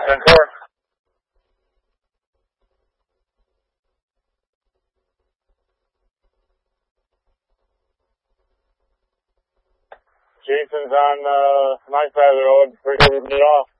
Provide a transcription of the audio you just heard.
10-4. Jason's on my side of the road. Pretty good with it off.